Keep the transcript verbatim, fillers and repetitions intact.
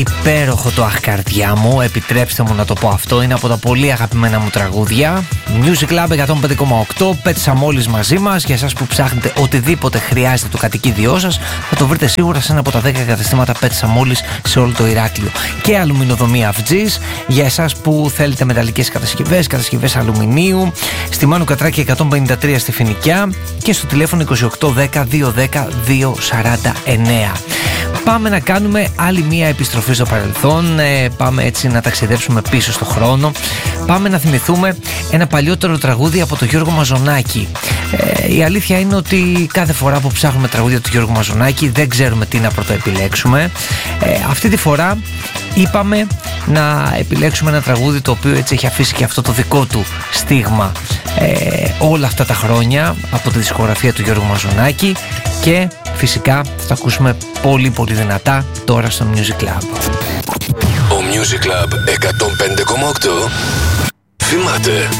Υπέροχο το «Αχ καρδιά μου», επιτρέψτε μου να το πω αυτό, είναι από τα πολύ αγαπημένα μου τραγούδια. Music Lab εκατόν πέντε κόμμα οκτώ, Pet Samolis μαζί μας. Για εσάς που ψάχνετε οτιδήποτε χρειάζεται το κατοικίδιό σας, θα το βρείτε σίγουρα σε ένα από τα δέκα καταστήματα Pet Samolis σε όλο το Ηράκλειο. Και αλουμινοδομία Αυτζής, για εσάς που θέλετε μεταλλικές κατασκευές, κατασκευές αλουμινίου, στη Μάνου Κατράκη εκατόν πενήντα τρία στη Φοινικιά και στο τηλέφωνο είκοσι οκτώ δέκα διακόσια δέκα διακόσια σαράντα εννέα. Πάμε να κάνουμε άλλη μία επιστροφή στο παρελθόν, ε, πάμε έτσι να ταξιδέψουμε πίσω στο χρόνο. Πάμε να θυμηθούμε ένα παλιότερο τραγούδι από τον Γιώργο Μαζονάκη. Ε, η αλήθεια είναι ότι κάθε φορά που ψάχνουμε τραγούδια του Γιώργου Μαζονάκη δεν ξέρουμε τι να πρωτοεπιλέξουμε. Ε, αυτή τη φορά είπαμε να επιλέξουμε ένα τραγούδι το οποίο έτσι έχει αφήσει και αυτό το δικό του στίγμα ε, όλα αυτά τα χρόνια από τη δισκογραφία του Γιώργου Μαζονάκη και φυσικά θα το ακούσουμε πολύ πολύ δυνατά τώρα στο Music Club. Ο Music Club εκατόν πέντε κόμμα οκτώ θυμάται.